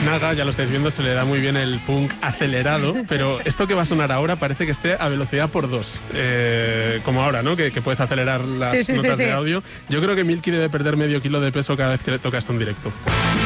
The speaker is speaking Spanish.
Naga, ya lo estáis viendo, se le da muy bien el punk acelerado, pero esto que va a sonar ahora parece que esté a velocidad por 2, como ahora, ¿no? Que puedes acelerar las notas de audio. Yo creo que Milky debe perder medio kilo de peso cada vez que le toca esto en directo.